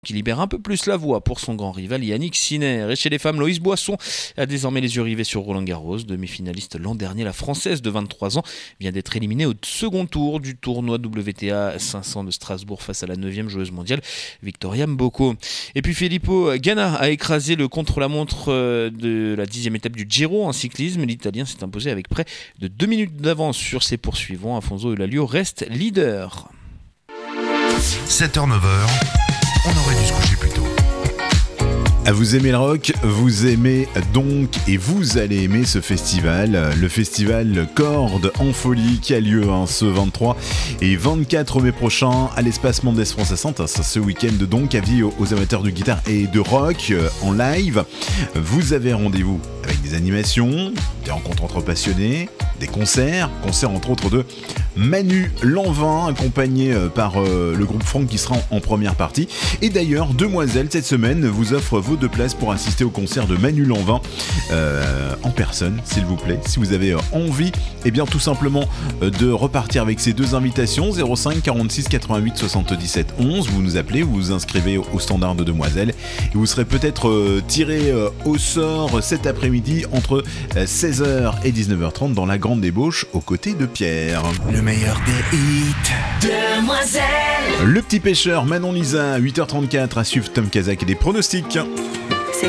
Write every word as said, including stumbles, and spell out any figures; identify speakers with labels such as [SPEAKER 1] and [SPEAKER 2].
[SPEAKER 1] qui libère un peu plus la voie pour son grand rival Yannick Sinner. Et chez les femmes, Loïs Boisson a désormais les yeux rivés sur Roland Garros. Demi-finaliste l'an dernier, la Française de vingt-trois ans vient d'être éliminée au second tour du tournoi W T A cinq cents de Strasbourg face à la neuvième joueuse mondiale Victoria Mboko. Et puis Filippo Ganna a écrasé le contre-la-montre de la dixième étape du Giro en cyclisme. L'Italien s'est imposé avec près de deux minutes d'avance sur ses poursuivants. Afonso Eulalio reste leader.
[SPEAKER 2] sept heures neuf heures, on aurait dû se coucher plus tôt.
[SPEAKER 3] Vous aimez le rock, vous aimez donc et vous allez aimer ce festival, le festival Cordes en Folie qui a lieu hein, ce vingt-trois et vingt-quatre mai prochain à l'espace Mendes France à Sainte. Ce week-end donc avis aux, aux amateurs de guitare et de rock euh, en live. Vous avez rendez-vous avec des animations, des rencontres entre passionnés, des concerts, concerts entre autres de Manu Lanvin accompagné par euh, le groupe Franck qui sera en, en première partie. Et d'ailleurs, Demoiselle cette semaine vous offre vos deux places pour assister au concert de Manu Lanvin euh, en personne, s'il vous plaît. Si vous avez euh, envie, eh bien tout simplement euh, de repartir avec ces deux invitations, zéro cinq quarante-six quatre-vingt-huit soixante-dix-sept onze, vous nous appelez, vous vous inscrivez au, au standard de Demoiselle et vous serez peut-être euh, tiré euh, au sort cet après-midi entre euh, seize heures et dix-neuf heures trente dans la Grande Débauche aux côtés de Pierre.
[SPEAKER 2] Le meilleur des hits.
[SPEAKER 4] Demoiselle.
[SPEAKER 3] Le Petit Pêcheur, Manon Lisa, huit heures trente-quatre à suivre Tom Kazak et des pronostics.